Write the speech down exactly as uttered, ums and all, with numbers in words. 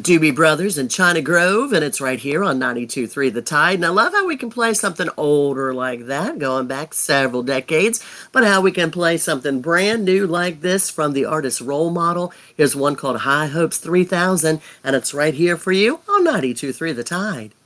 The Doobie Brothers and China Grove, and it's right here on ninety-two point three The Tide. And I love how we can play something older like that, going back several decades, but how we can play something brand new like this from the artist Role Model. Here's one called High Hopes three thousand, and it's right here for you on ninety-two point three The Tide.